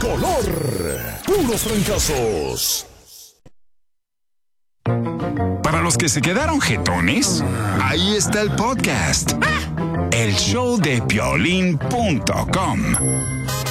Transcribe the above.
tricolor. Puros fracasos. Para los que se quedaron jetones, ahí está el podcast. El show de Piolín.com.